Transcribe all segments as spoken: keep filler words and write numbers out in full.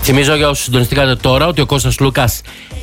Θυμίζω για όσους συντονιστήκατε τώρα ότι ο Κώστας Λούκας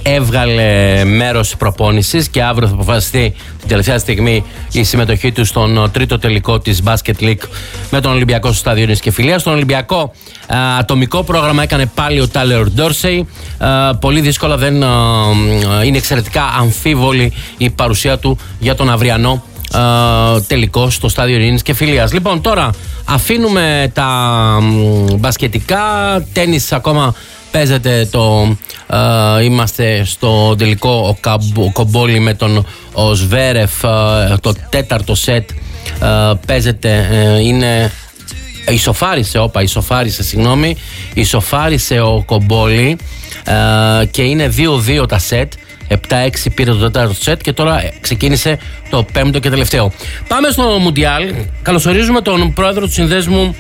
έβγαλε μέρος προπόνησης και αύριο θα αποφασιστεί την τελευταία στιγμή η συμμετοχή του στον τρίτο τελικό της Basket League με τον Ολυμπιακό στο στάδιο Ειρήνης και Φιλίας. Στον Ολυμπιακό α, ατομικό πρόγραμμα έκανε πάλι ο Τάιλερ Ντόρσεϊ. Πολύ δύσκολα, δεν α, είναι εξαιρετικά αμφίβολη η παρουσία του για τον αυριανό Uh, τελικό στο στάδιο Ειρήνης και Φιλίας. Λοιπόν, τώρα αφήνουμε τα μ, μπασκετικά. Τένις ακόμα παίζεται το uh, είμαστε στο τελικό ο, Καμπ, ο Κομπόλη με τον ο Σβέρεφ. Uh, το τέταρτο σετ uh, παίζεται, uh, είναι ισοφάρισε, όπα, ισοφάρισε, συγγνώμη ισοφάρισε ο Κομπόλη uh, και είναι δύο δύο τα σετ. επτά έξι πήρε το τέταρτο σετ και τώρα ξεκίνησε το πέμπτο και τελευταίο. Πάμε στο Μουντιάλ. Καλωσορίζουμε τον πρόεδρο του Συνδέσμου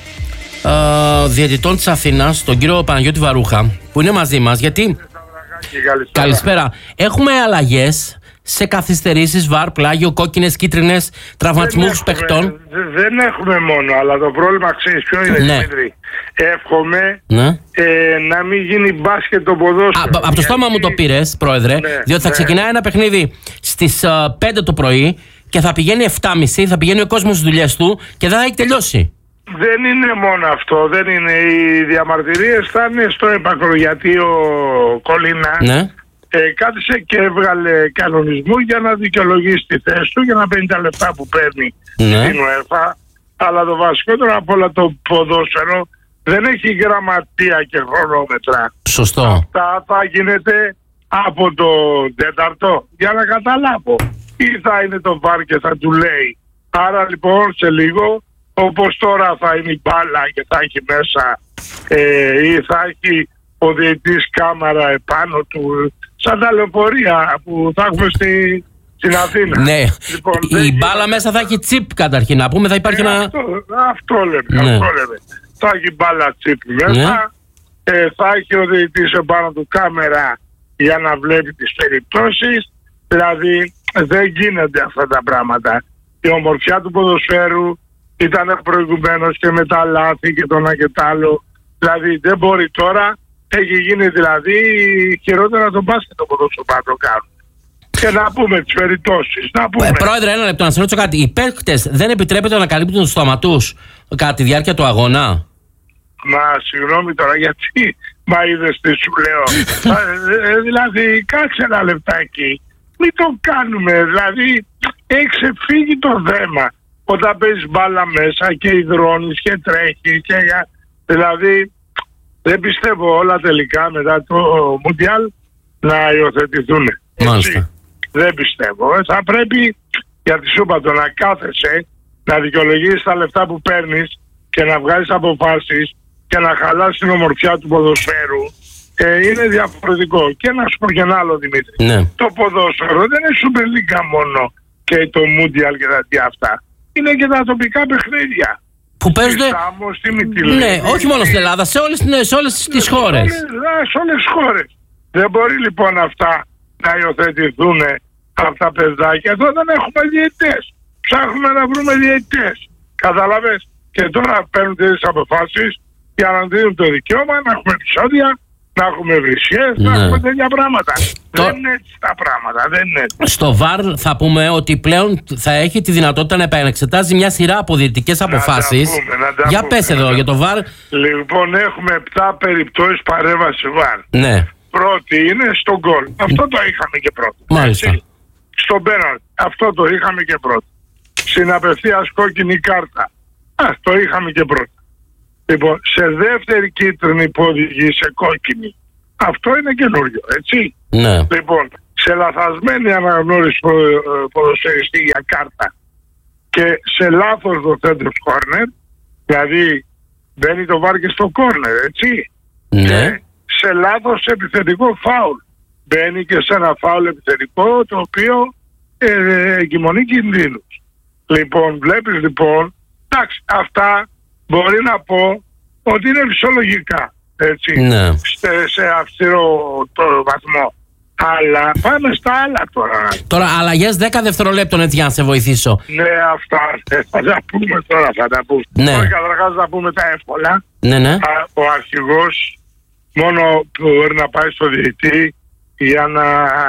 ε, Διαιτητών της Αθήνας, τον κύριο Παναγιώτη Βαρούχα, που είναι μαζί μας. Γιατί. Καλησπέρα. Καλησπέρα. Έχουμε αλλαγές σε καθυστερήσεις, βαρ, πλάγιο, κόκκινες, κίτρινες, τραυματισμούς παιχτών. Δεν έχουμε μόνο, αλλά το πρόβλημα ξέρεις ποιο είναι, ναι. Δημήτρη. Εύχομαι ναι. ε, να μην γίνει μπάσκετ το ποδόσφαιρο. Από το στόμα μου το πήρες, πρόεδρε, ναι, διότι θα ναι. ξεκινάει ένα παιχνίδι στις uh, πέντε το πρωί και θα πηγαίνει επτά και μισή, θα πηγαίνει ο κόσμος στις δουλειές του και δεν θα έχει τελειώσει. Δεν είναι μόνο αυτό, δεν είναι. Οι διαμαρτυρίες θα είναι στο έπακρο, γιατί ο Κολίνα ναι. ε, κάθισε και έβγαλε κανονισμό για να δικαιολογήσει τη θέση του για να παίρνει τα λεφτά που παίρνει ναι. στην UEFA. Αλλά το βασικότερο από όλα, το ποδόσφαιρο δεν έχει γραμματεία και χρονόμετρα. Σωστό. Αυτά θα γίνεται από το τέταρτο, για να καταλάβω. Ή θα είναι το βαρ και θα του λέει. Άρα λοιπόν σε λίγο, όπως τώρα θα είναι η μπάλα και θα έχει μέσα ε, ή θα έχει ο διαιτής κάμερα επάνω του, σαν τα λεωφορεία που θα έχουμε στη, στην Αθήνα. Ναι, λοιπόν, η μπάλα μέσα θα έχει τσίπ καταρχήν, να πούμε, θα υπάρχει ε, ένα... Αυτό, αυτό λέμε, ναι. αυτό λέμε. Θα έχει μπάλα τσίπ μέσα, ναι. ε, θα έχει ο διαιτής επάνω του κάμερα για να βλέπει τις περιπτώσεις. Δηλαδή δεν γίνονται αυτά τα πράγματα. Η ομορφιά του ποδοσφαίρου ήταν προηγουμένως και με τα λάθη και το ένα και το άλλο. Δηλαδή δεν μπορεί τώρα, έχει γίνει δηλαδή χειρότερα τον μπάσκετ το ποδόσφαιρο να το κάνουν. Και να πούμε τις περιπτώσεις. Να πούμε. Ε, πρόεδρε, ένα λεπτό να σε ρωτήσω κάτι. Οι παίκτες δεν επιτρέπεται να καλύπτουν τους στόματους κατά τη διάρκεια του αγώνα? Μα συγγνώμη τώρα, γιατί μα είδες τι σου λέω. ε, δηλαδή κάτσε ένα λεπτάκι. Μην το κάνουμε. Δηλαδή έχει ξεφύγει το θέμα. Όταν παίζεις μπάλα μέσα και υδρώνεις και τρέχεις και... Δηλαδή δεν πιστεύω όλα τελικά μετά το Μουντιάλ να υιοθετηθούν. Μάλιστα. Δεν πιστεύω. Ε, θα πρέπει, γιατί σου είπα, το να κάθεσαι, να δικαιολογήσεις τα λεφτά που παίρνεις και να βγάλεις αποφάσεις και να χαλάσεις την ομορφιά του ποδοσφαίρου, ε, είναι διαφορετικό. Και να σου πω και ένα άλλο, Δημήτρη. Ναι. Το ποδόσφαιρο δεν είναι Super League μόνο και το Mundial και τα τι αυτά. Είναι και τα τοπικά παιχνίδια. Που παίζονται. Ναι, όχι μόνο στην Ελλάδα, σε όλες, σε όλες τις ναι, χώρες. Σε όλες, σε όλες τις χώρες. Δεν μπορεί λοιπόν αυτά να υιοθετηθούν από τα παιδάκια. Εδώ δεν έχουμε διαιτητές. Ψάχνουμε να βρούμε διαιτητές. Καταλαβες. Και τώρα παίρνουν τις αποφάσεις για να δίνουν το δικαίωμα να έχουμε επεισόδια, να έχουμε βρισιές, ναι. να έχουμε τέτοια πράγματα. Το... Δεν είναι έτσι τα πράγματα, δεν είναι έτσι. Στο βαρ θα πούμε ότι πλέον θα έχει τη δυνατότητα να επανεξετάζει μια σειρά από διαιτητικές αποφάσεις. Για πούμε, πες εδώ, για το βαρ. Λοιπόν, έχουμε επτά περιπτώσεις παρέμβαση βαρ. Ναι. Πρώτη είναι στο γκολ. Αυτό το είχαμε και πρώτο. Μάλιστα. Έτσι. Στο πέναλτι. Αυτό το είχαμε και πρώτο. Στην απευθείας κόκκινη κάρτα. Α, το είχαμε και πρώτο. Λοιπόν, σε δεύτερη κίτρινη που οδηγεί σε κόκκινη. Αυτό είναι καινούριο, έτσι. Ναι. Λοιπόν, σε λαθασμένη αναγνώριση ποδοσφαιριστή για κάρτα και σε λάθος το center corner, δηλαδή μπαίνει το βάρ και στο corner, έτσι. Ναι. Και σε λάθος επιθετικό φάουλ. Μπαίνει και σε ένα φάουλ επιθετικό το οποίο ε, εγκυμονεί κινδύνους. Λοιπόν, βλέπεις λοιπόν, εντάξει, αυτά μπορεί να πω ότι είναι φυσιολογικά, έτσι, ναι. σε, σε αυστηρό το βαθμό. Αλλά πάμε στα άλλα τώρα. Τώρα αλλαγές δέκα δευτερολέπτων, έτσι, για να σε βοηθήσω. Ναι, αυτά θα τα πούμε τώρα, θα τα πούμε. Ναι. Τώρα καταρχάς θα πούμε τα εύκολα. Ναι, ναι. Ο αρχηγός μόνο που μπορεί να πάει στο διαιτητή για να,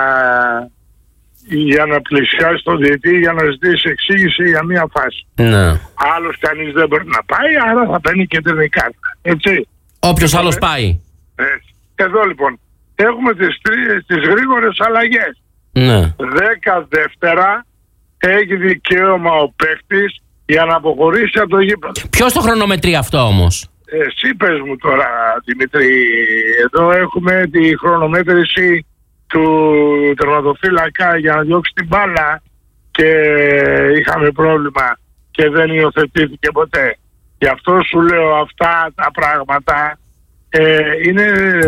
για να πλησιάσει στο διαιτητή για να ζητήσει εξήγηση για μία φάση. Ναι. Άλλος κανείς δεν μπορεί να πάει, άρα θα παίρνει κίτρινη κάρτα. Έτσι. Όποιος άλλος πάει. Έτσι. Εδώ λοιπόν έχουμε τις, τις γρήγορες αλλαγές. Ναι. Δέκα δεύτερα έχει δικαίωμα ο παίκτης για να αποχωρήσει από το γήπεδο. Ποιος το χρονομετρεί αυτό όμως? Εσύ πες μου τώρα, Δημήτρη, εδώ έχουμε τη χρονομέτρηση του τερματοφύλακα για να διώξει την μπάλα και είχαμε πρόβλημα και δεν υιοθετήθηκε ποτέ. Γι' αυτό σου λέω αυτά τα πράγματα ε, είναι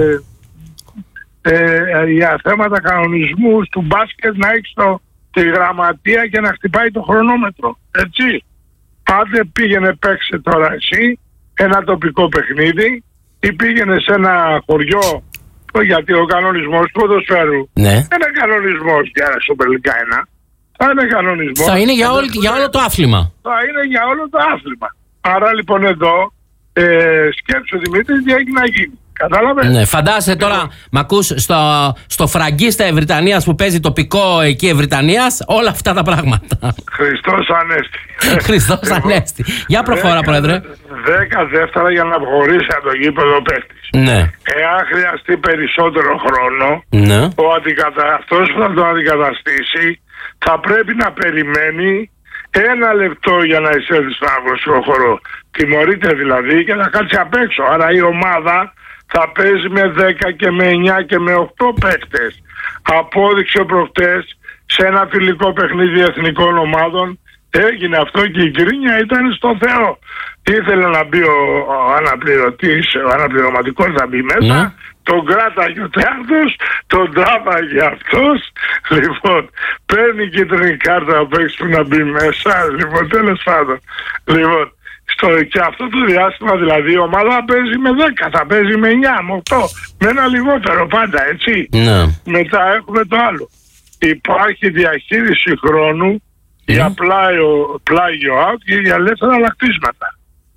ε, για θέματα κανονισμού του μπάσκετ να έχεις το, τη γραμματεία και να χτυπάει το χρονόμετρο. Έτσι. Άντε πήγαινε παίξε τώρα εσύ ένα τοπικό παιχνίδι ή πήγαινε σε ένα χωριό, γιατί ο κανονισμός του ποδοσφαίρου ναι. είναι κανονισμός για Super League ένα. Θα είναι κανονισμός. Θα είναι για, όλη, για όλο το άθλημα. Θα είναι για όλο το άθλημα. Άρα λοιπόν εδώ ε, σκέψου Δημήτρη τι έχει να γίνει. Κατάλαβες. Ναι, φαντάζεσαι τώρα, μ' ακούς, στο, στο Φραγκίστα Ευρυτανίας που παίζει τοπικό εκεί Ευρυτανίας, όλα αυτά τα πράγματα. Χριστός Ανέστη. Χριστός Ανέστη. Για προχώρα, Πρόεδρε. Δέκα δεύτερα για να αποχωρήσει από το γήπεδο παίκτης. Ναι. Εάν χρειαστεί περισσότερο χρόνο, ναι. ο αντικατα... αυτός που θα τον αντικαταστήσει θα πρέπει να περιμένει ένα λεπτό για να εισέλθει στον αγωνιστικό χώρο. Τιμωρείται δηλαδή και να κάτσει απ' έξω. Άρα η ομάδα θα παίζει με δέκα και με εννιά και με οκτώ παίκτες. Απόδειξε προχτές σε ένα φιλικό παιχνίδι εθνικών ομάδων. Έγινε αυτό και η γκρίνια ήταν στο Θεό. Ήθελε να μπει ο, ο αναπληρωτής, ο αναπληρωματικός να μπει μέσα. Ναι. Τον κράταγε ο Τέαρτος, τον τράβαγε αυτός. Λοιπόν, παίρνει κίτρινη κάρτα να παίξει που να μπει μέσα. Λοιπόν, τέλος πάντων. Λοιπόν, στο, και αυτό το διάστημα δηλαδή η ομάδα παίζει με δέκα, θα παίζει με εννιά, με οκτώ, με ένα λιγότερο πάντα, έτσι. Ναι. Μετά έχουμε το άλλο. Υπάρχει διαχείριση χρόνου mm. για πλάγιο, πλάγιο out και για ελεύθερα αλλακτίσματα.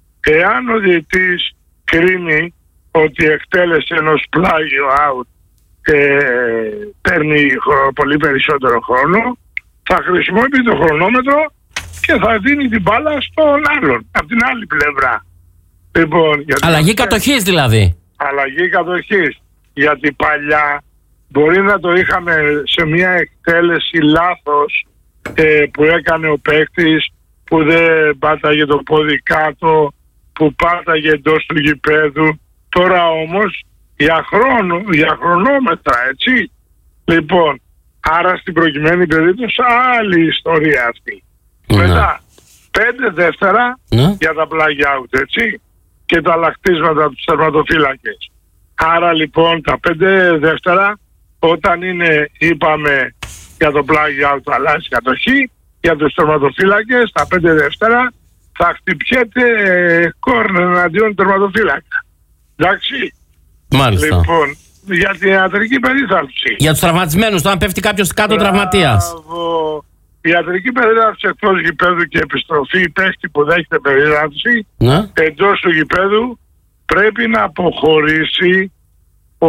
Εάν ο διαιτής κρίνει ότι εκτέλεση ενός πλάγιο out ε, παίρνει πολύ περισσότερο χρόνο, θα χρησιμοποιεί το χρονόμετρο και θα δίνει την μπάλα στον άλλον, από την άλλη πλευρά. Λοιπόν, γιατί αλλαγή κατοχής δηλαδή. Αλλαγή κατοχής. Γιατί παλιά μπορεί να το είχαμε σε μια εκτέλεση λάθος ε, που έκανε ο παίκτης, που δεν πάταγε το πόδι κάτω, που πάταγε εντός του γηπέδου. Τώρα όμως για χρόνο, για χρονόμετρα, έτσι. Λοιπόν, άρα στην προκειμένη περίπτωση άλλη ιστορία αυτή. Mm. Μετά, πέντε δεύτερα mm. για τα plug out, έτσι, και τα αλλακτίσματα από τους τερματοφύλακες. Άρα λοιπόν τα πέντε δεύτερα, όταν είναι, είπαμε, για το plug out αλλάζει κατοχή, για τους τερματοφύλακες, τα πέντε δεύτερα θα χτυπιέται κόρνερ εναντίον τερματοφύλακα. Εντάξει. Μάλιστα. Λοιπόν, για την ιατρική περίθαλψη. Για τους τραυματισμένους, όταν πέφτει κάποιος κάτω τραυματίας. Η ιατρική περίθαλψη εκτός γηπέδου και επιστροφή παίχτη που δέχεται περίθαλψη ναι. εντός του γηπέδου πρέπει να αποχωρήσει ο,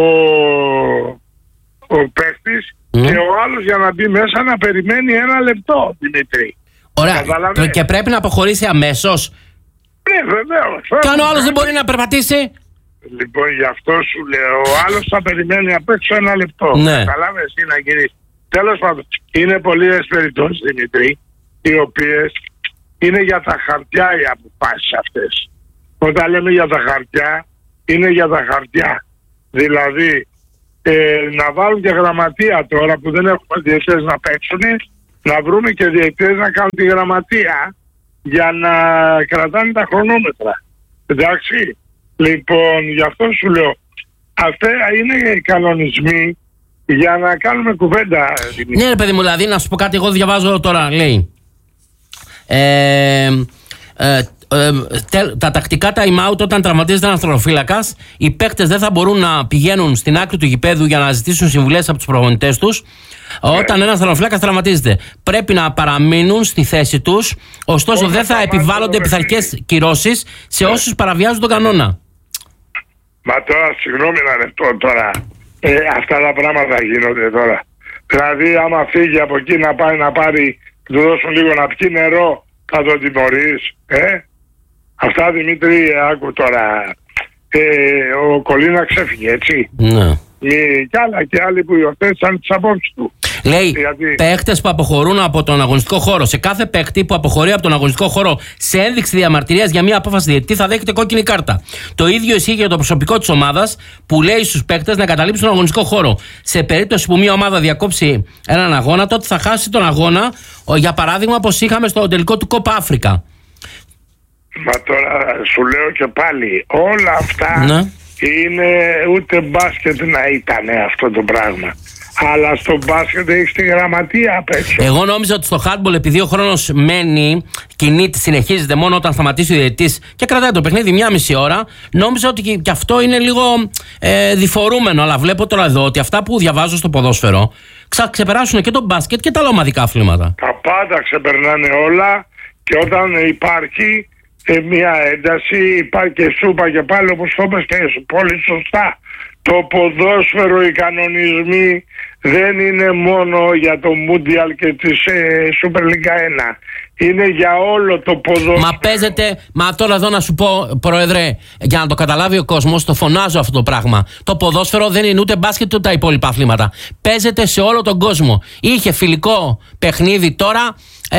ο παίχτης mm. και ο άλλος για να μπει μέσα να περιμένει ένα λεπτό, Δημήτρη. Ωραία. Καταλαβαίνεις. Και πρέπει να αποχωρήσει αμέσως. Ναι, βεβαίως. Και αν ο άλλος δεν μπορεί να περπατήσει. Λοιπόν, γι' αυτό σου λέω, ο άλλος θα περιμένει απ' έξω ένα λεπτό. Ναι. Καταλάβες ή να γυρίσει. Τέλος πάντων, είναι πολλές περιπτώσεις, Δημητρή, οι οποίες είναι για τα χαρτιά οι αποφάσεις αυτές. Όταν λέμε για τα χαρτιά, είναι για τα χαρτιά. Δηλαδή, ε, να βάλουν και γραμματεία τώρα που δεν έχουμε διαιτητές να παίξουν, να βρούμε και διαιτητές να κάνουν τη γραμματεία για να κρατάνε τα χρονόμετρα. Εντάξει. Λοιπόν, γι' αυτό σου λέω, αυτά είναι οι κανονισμοί για να κάνουμε κουβέντα. Ναι, ρε παιδί μου, δηλαδή να σου πω κάτι, εγώ διαβάζω τώρα, λέει. Ε, ε, ε, τε, τα τακτικά time out όταν τραυματίζεται ένας τερματοφύλακας, οι παίκτες δεν θα μπορούν να πηγαίνουν στην άκρη του γηπέδου για να ζητήσουν συμβουλές από τους προπονητές τους. Όταν ένας τερματοφύλακας τραυματίζεται, πρέπει να παραμείνουν στη θέση τους, ωστόσο όχι δεν θα επιβάλλονται πειθαρχικές κυρώσεις σε όσους παραβιάζουν τον κανόνα. Μα τώρα, συγγνώμη να λεπτό τώρα, ε, αυτά τα πράγματα γίνονται τώρα. Δηλαδή, άμα φύγει από εκεί να πάει να πάρει, του δώσουν λίγο να πιει νερό, θα τον τιμωρείς, ε. Αυτά, Δημήτρη, άκου τώρα. Ε, ο Κολίνα ξέφυγε, έτσι. Ναι. Κι άλλα και άλλοι που υιοθέτησαν τις απόψεις του. Λέει, Γιατί... παίχτες που αποχωρούν από τον αγωνιστικό χώρο. Σε κάθε παίχτη που αποχωρεί από τον αγωνιστικό χώρο σε ένδειξη διαμαρτυρίας για μια απόφαση διαιτητή θα δέχεται κόκκινη κάρτα. Το ίδιο ισχύει για το προσωπικό της ομάδας που λέει στους παίχτες να εγκαταλείψουν τον αγωνιστικό χώρο. Σε περίπτωση που μια ομάδα διακόψει έναν αγώνα, τότε θα χάσει τον αγώνα, για παράδειγμα, όπως είχαμε στο τελικό του Κόπα Αφρικα. Μα τώρα σου λέω και πάλι, όλα αυτά ναι. είναι ούτε μπάσκετ να ήταν αυτό το πράγμα. Αλλά στο μπάσκετ έχει τη γραμματεία απ' έξω. Εγώ νόμιζα ότι στο handball, επειδή ο χρόνος μένει, κινείται, συνεχίζεται μόνο όταν σταματήσει ο διαιτητής και κρατάει το παιχνίδι μια μισή ώρα, νόμιζα ότι και αυτό είναι λίγο ε, διφορούμενο. Αλλά βλέπω τώρα εδώ ότι αυτά που διαβάζω στο ποδόσφαιρο ξα, ξεπεράσουν και το μπάσκετ και τα άλλα ομαδικά αθλήματα. Τα πάντα ξεπερνάνε όλα και όταν υπάρχει ε, μια ένταση, υπάρχει και σούπα και πάλι, όπως το είπες και πολύ σωστά. Το ποδόσφαιρο, οι κανονισμοί δεν είναι μόνο για το Μούντιαλ και τη ε, Super League ένα. Είναι για όλο το ποδόσφαιρο. Μα παίζεται, μα τώρα εδώ να σου πω, Πρόεδρε, για να το καταλάβει ο κόσμος, το φωνάζω αυτό το πράγμα. Το ποδόσφαιρο δεν είναι ούτε μπάσκετ ούτε τα υπόλοιπα αθλήματα. Παίζεται σε όλο τον κόσμο. Είχε φιλικό παιχνίδι τώρα,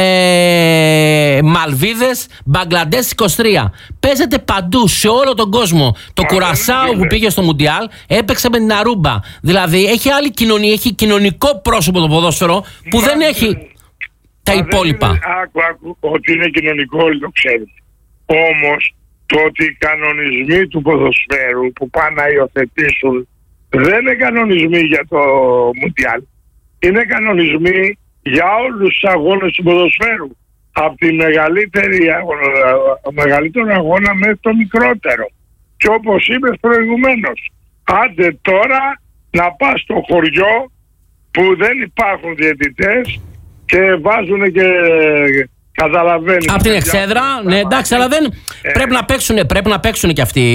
ε, Μαλβίδες, Μπαγκλαντές είκοσι τρία. Παίζεται παντού, σε όλο τον κόσμο. Το Κουρασάο που πήγε στο Μουντιάλ έπαιξε με την Αρούμπα. Δηλαδή έχει άλλη κοινωνία, έχει κοινωνικό πρόσωπο το ποδόσφαιρο που δεν έχει τα υπόλοιπα. Είναι, άκου, άκου, ότι είναι κοινωνικό, όλοι το ξέρουν. Όμως το ότι οι κανονισμοί του ποδοσφαίρου που πάνε να υιοθετήσουν δεν είναι κανονισμοί για το Μουντιάλ. Είναι κανονισμοί για όλους τους αγώνες του ποδοσφαίρου. Από τη μεγαλύτερη, ο μεγαλύτερο αγώνα μέχρι το μικρότερο. Και όπως είπες προηγουμένως, άντε τώρα να πας στο χωριό που δεν υπάρχουν διαιτητές και βάζουν και καταλαβαίνεις. Από την εξέδρα, ναι, εντάξει, αλλά δεν. Ε, πρέπει να παίξουν, πρέπει να παίξουν και αυτοί,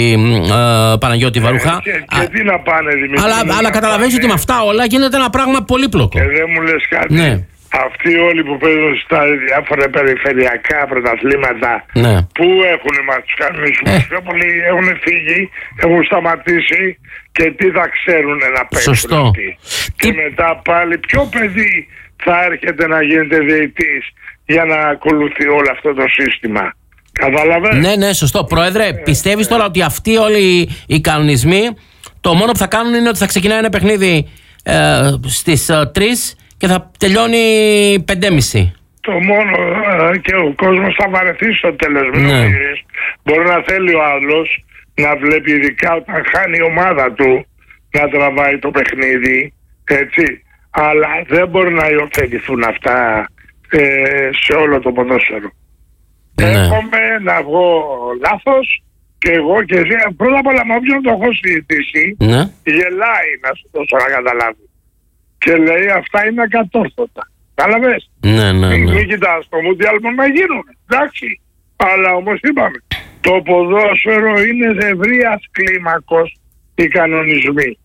ε, Παναγιώτη Βαρούχα. Ε, και, και τι να πάνε, Δημήτρη. Αλλά, αλλά καταλαβαίνεις ότι με αυτά όλα γίνεται ένα πράγμα πολύπλοκο. Και δεν μου λες κάτι. Ναι. Αυτοί όλοι που παίζουν στα διάφορα περιφερειακά πρωταθλήματα, ναι, που έχουν μας τους κανονισμούς, ε. πιο πολλοί έχουν φύγει, έχουν σταματήσει και τι θα ξέρουν να παίξουν. Σωστό. Αυτοί. Και τι... μετά πάλι ποιο παιδί θα έρχεται να γίνεται διαιτής για να ακολουθεί όλο αυτό το σύστημα. Καταλαβαίνεις. Ναι, ναι, σωστό. Πρόεδρε, ε, πιστεύεις ε, τώρα ότι αυτοί όλοι οι κανονισμοί το μόνο που θα κάνουν είναι ότι θα ξεκινάει ένα παιχνίδι ε, στις ε, τρεις και θα τελειώνει πέντε και μισή. Το μόνο ε, και ο κόσμος θα βαρεθεί στο τέλος. Ναι. Μπορεί να θέλει ο άλλος να βλέπει, ειδικά όταν χάνει η ομάδα του, να τραβάει το παιχνίδι, έτσι. Αλλά δεν μπορεί να υιοθετηθούν αυτά ε, σε όλο το ποδόσφαιρο. Ναι. Έχουμε να βγω λάθος και εγώ και εσύ. Πρώτα απ' όλα, με όποιον το έχω συζητήσει, ναι, γελάει, να σου δώσω να καταλάβει. Και λέει αυτά είναι ακατόρθωτα. Κατάλαβες. Ναι, ναι, ναι. Μην κοιτάς το Μουντιάλ μπορεί να γίνουν. Εντάξει. Αλλά όμως είπαμε, το ποδόσφαιρο είναι ευρείας κλίμακος οι κανονισμοί.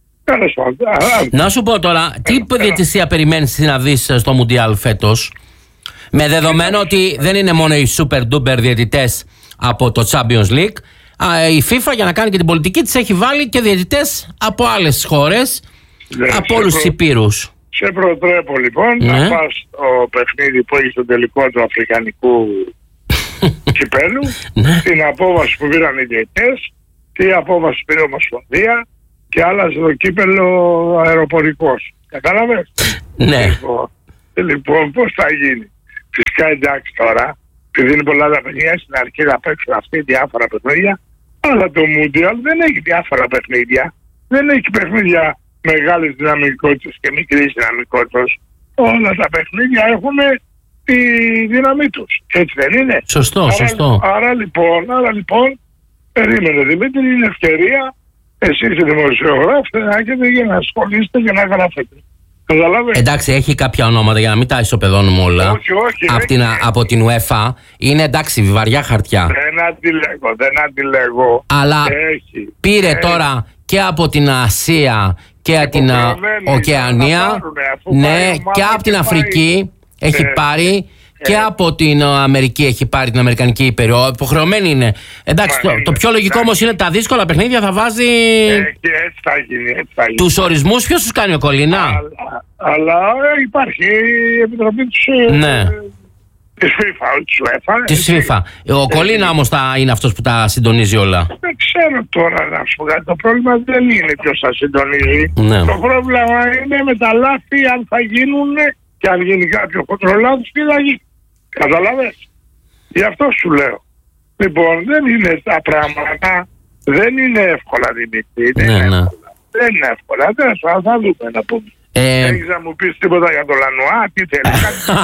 Να σου πω τώρα, τι διαιτησία περιμένεις να δεις στο Μουντιάλ φέτος, με δεδομένο ότι δεν είναι μόνο οι super duper διαιτητές από το Champions League, η FIFA για να κάνει και την πολιτική της έχει βάλει και διαιτητές από άλλες χώρες, ναι, από όλους τους υπήρους. Σε προτρέπω λοιπόν, ναι, να πας στο παιχνίδι που έχει στο τελικό του Αφρικανικού κυπέλου, ναι, την απόβαση που πήραν οι διαιτητές, τι απόβαση πήρε η Ομοσπονδία και άλλαζε το κύπελο αεροπορικός. Κατάλαβες. Ναι. Λοιπόν, λοιπόν, πώς θα γίνει. Φυσικά εντάξει τώρα, επειδή είναι πολλά τα παιχνίδια, στην αρχή θα παίξουν αυτοί διάφορα παιχνίδια, αλλά το Μούντιαλ δεν έχει διάφορα παιχνίδια. Δεν έχει παιχνίδια μεγάλης δυναμικότητας και μικρής δυναμικότητας. Όλα τα παιχνίδια έχουν τη δύναμή τους. Έτσι δεν είναι. Σωστό, άρα, σωστό. Άρα λοιπόν, άρα λοιπόν, περίμενε Δημήτρη, είναι ευκαιρία. Εσείς οι δημοσιογράφοι να έχετε για να ασχολείστε και να γράφετε. Εντάξει, έχει κάποια ονόματα για να μην τα ισοπεδώνουμε όλα. Όχι, όχι. Από την, από την UEFA είναι εντάξει, βαριά χαρτιά. Δεν αντιλέγω, δεν αντιλέγω. Αλλά έχει, πήρε έχει. τώρα και από την Ασία και από την Οκεανία. Ναι, και από την Αφρική πάει. Έχει ε, πάρει. Και ε, από την Αμερική έχει πάρει την Αμερικανική Ήπειρο. Υποχρεωμένη είναι. Εντάξει, το, είναι, το πιο λογικό όμως είναι τα δύσκολα παιχνίδια θα βάζει. Ε, και έτσι θα γίνει. Έτσι θα γίνει. Τους ορισμούς ποιος τους κάνει, ο Κολίνα? Αλλά, αλλά υπάρχει η επιτροπή της. Ναι. Της FIFA, της UEFA. Της FIFA. Ο Κολίνα όμως θα είναι αυτός που τα συντονίζει όλα. Δεν ξέρω τώρα να σου πω κάτι. Το πρόβλημα δεν είναι ποιος θα συντονίζει. Ναι. Το πρόβλημα είναι με τα λάθη, αν θα γίνουν και αν γίνει κάποιο κοντρολάδος, τι θα γίνει. Καταλαβες. Γι' αυτό σου λέω. Λοιπόν, δεν είναι τα πράγματα, δεν είναι εύκολα, Δημήτρη. Δεν, ναι, είναι ναι. εύκολα. Δεν είναι εύκολα. Δεν θα, θα δούμε να πούμε. Ε... Έχεις να μου πεις τίποτα για το Λανουά, τι θέλεις,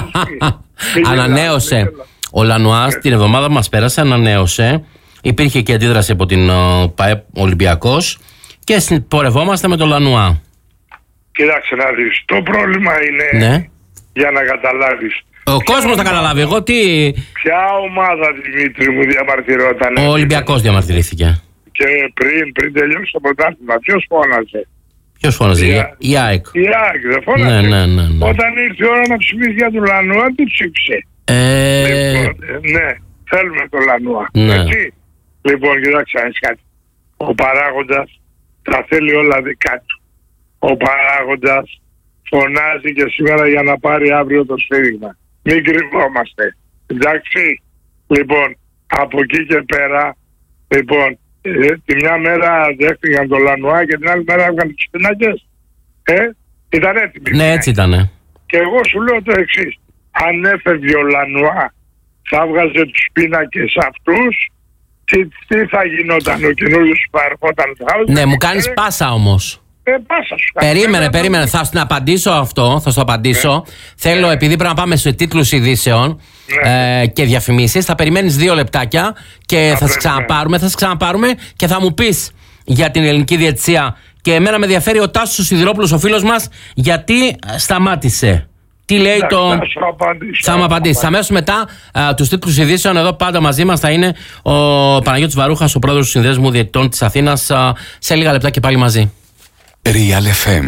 κάτι. Ανανέωσε. Ο Λανουά την εβδομάδα που μας πέρασε ανανέωσε. Υπήρχε και αντίδραση από την ΠΑΕ Ολυμπιακός και πορευόμαστε με το Λανουά. Κοίταξε να δεις. Το πρόβλημα είναι, ναι. για να καταλάβεις. Ο κόσμος θα καταλάβει. Εγώ τι. Ποια ομάδα, Δημήτρη μου, διαμαρτυρόταν? Ο Ολυμπιακός διαμαρτυρήθηκε. Και πριν, πριν τελειώσει το πρωτάθλημα, ποιος φώναζε? Ποιος φώναζε? Η, η ΑΕΚ. Η ΑΕΚ δεν φώναζε. Ναι, ναι, ναι, ναι. Όταν ήρθε η ώρα να ψηφίσει για τον Λανουά, τι ψήφισε? Ε... Λοιπόν, ναι, θέλουμε τον Λανουά. Ναι. Έτσι. Λοιπόν, κοιτάξτε, αν κάτι. Ο παράγοντας τα θέλει όλα δικά του. Ο παράγοντας φωνάζει και σήμερα για να πάρει αύριο το σφύριγμα. Μην κρυβόμαστε. Εντάξει. Λοιπόν, από εκεί και πέρα, λοιπόν, ε, τη μια μέρα δέχτηκαν το Λανουά και την άλλη μέρα έβγαν τις πινακές. Ε, ήταν έτοιμοι. Ναι, έτσι ήτανε. Και εγώ σου λέω το εξής. Αν έφευγε ο Λανουά, θα βγάζε τους πίνακες αυτούς, τι, τι θα γινόταν ο καινούριος που ερχόταν? Ναι, μου κάνεις πάσα όμως. Ε, πάσα σου. Περίμενε, περίμενε. Θα σου απαντήσω αυτό. Θα σου απαντήσω. Ναι. Θέλω, επειδή πρέπει να πάμε σε τίτλους ειδήσεων ναι. ε, και διαφημίσεις, θα περιμένεις δύο λεπτάκια και θα, θα σε ξαναπάρουμε. Θα σε ξαναπάρουμε και θα μου πεις για την ελληνική διαιτησία. Και εμένα με ενδιαφέρει ο Τάσος ο Σιδηρόπουλος, ο φίλος μας, γιατί σταμάτησε. Τι λέει ναι, το. Θα σου απαντήσω. Θα μου απαντήσει. Αμέσως μετά α, τους τίτλους ειδήσεων, εδώ πάντα μαζί μας θα είναι ο Παναγιώτης Βαρούχας, ο πρόεδρος του Συνδέσμου Διαιτητών της Αθήνας. Α, σε λίγα λεπτά και πάλι μαζί. Real εφ εμ.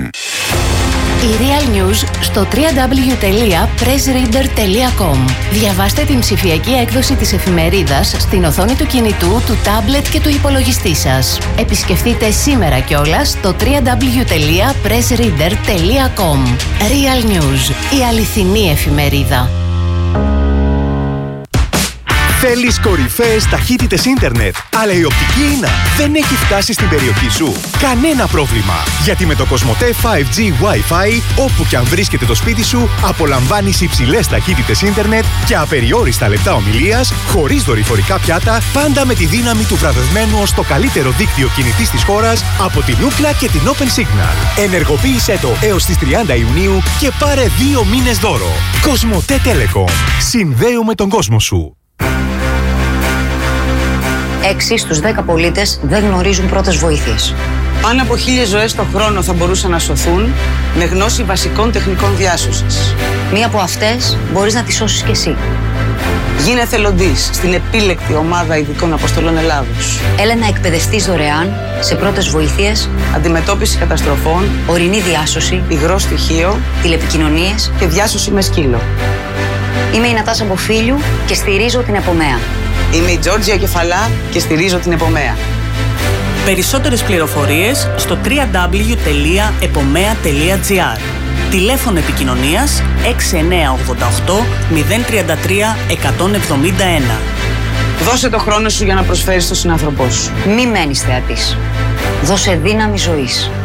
Η Real News στο double-u double-u double-u τελεία press reader τελεία com. Διαβάστε την ψηφιακή έκδοση της εφημερίδας στην οθόνη του κινητού, του τάμπλετ και του υπολογιστή σας. Επισκεφτείτε σήμερα κιόλας το double-u double-u double-u τελεία press reader τελεία com. Real News, η αληθινή εφημερίδα. Θέλεις κορυφαίες ταχύτητες ίντερνετ, αλλά η οπτική ίνα δεν έχει φτάσει στην περιοχή σου? Κανένα πρόβλημα, γιατί με το Κοσμοτέ φάιβ τζι Wi-Fi, όπου και αν βρίσκεται το σπίτι σου, απολαμβάνεις υψηλές ταχύτητες ίντερνετ και απεριόριστα λεπτά ομιλίας, χωρίς δορυφορικά πιάτα, πάντα με τη δύναμη του βραβευμένου ως το καλύτερο δίκτυο κινητής της χώρας από την Ookla και την Open Signal. Ενεργοποίησέ το έως τις τριάντα Ιουνίου και πάρε δύο μήνες δώρο. Κοσμοτέ Telecom. Συνδέουμε τον κόσμο σου. έξι στους δέκα πολίτες δεν γνωρίζουν πρώτες βοήθειες. Πάνω από χίλιες ζωές το χρόνο θα μπορούσαν να σωθούν με γνώση βασικών τεχνικών διάσωσης. Μία από αυτές μπορείς να τη σώσεις κι εσύ. Γίνε εθελοντής στην επίλεκτη ομάδα ειδικών αποστολών Ελλάδος. Έλα να εκπαιδευτείς δωρεάν σε πρώτες βοήθειες, αντιμετώπιση καταστροφών, ορεινή διάσωση, υγρό στοιχείο, τηλεπικοινωνίες και διάσωση με σκύλο. Είμαι η Νατάσα Μποφίλιου και στηρίζω την Επομέα. Είμαι η Τζόρτζια Κεφαλά και στηρίζω την Επομέα. Περισσότερες πληροφορίες στο double-u double-u double-u τελεία επομέα τελεία τζι άρ. Τηλέφωνο επικοινωνίας έξι εννιά οκτώ οκτώ μηδέν τρία τρία εκατόν εβδομήντα ένα. Δώσε το χρόνο σου για να προσφέρεις στον συνάνθρωπό σου. Μη μένεις θεατής. Δώσε δύναμη ζωής.